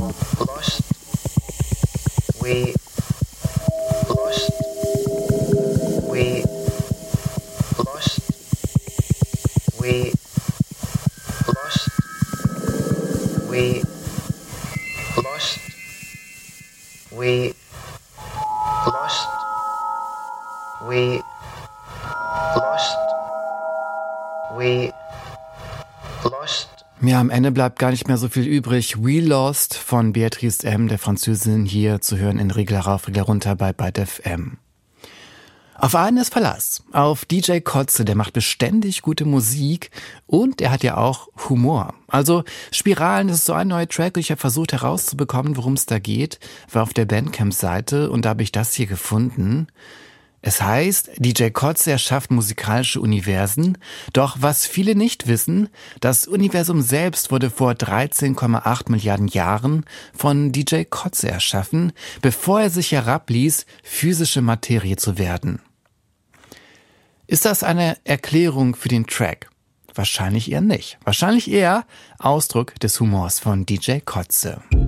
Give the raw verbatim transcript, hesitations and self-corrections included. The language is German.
lost, we lost, we lost, we lost, we lost, we lost, we lost, we lost. Ja, am Ende bleibt gar nicht mehr so viel übrig. We Lost von Beatrice M., der Französin, hier zu hören in Regler rauf, Regler runter bei Byte F M. Auf einen ist Verlass. Auf D J Koze, der macht beständig gute Musik und er hat ja auch Humor. Also Spiralen, das ist so ein neuer Track und ich habe versucht herauszubekommen, worum es da geht, war auf der Bandcamp-Seite und da habe ich das hier gefunden. Es heißt, D J Koze erschafft musikalische Universen, doch was viele nicht wissen, das Universum selbst wurde vor dreizehn Komma acht Milliarden Jahren von D J Koze erschaffen, bevor er sich herabließ, physische Materie zu werden. Ist das eine Erklärung für den Track? Wahrscheinlich eher nicht. Wahrscheinlich eher Ausdruck des Humors von D J Koze.